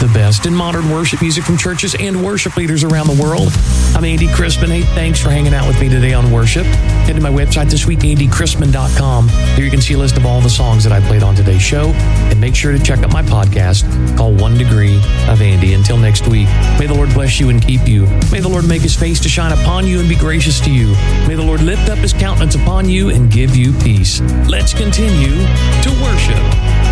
the best in modern worship music from churches and worship leaders around the world. I'm Andy Chrisman. Hey, thanks for hanging out with me today on worship. Head to my website this week, andychrisman.com. There you can see a list of all the songs that I played on today's show. And make sure to check out my podcast called 1 Degree of Andy. Until next week, may the Lord bless you and keep you. May the Lord make his face to shine upon you and be gracious to you. May the Lord lift up his countenance upon you and give you peace. Let's continue to worship.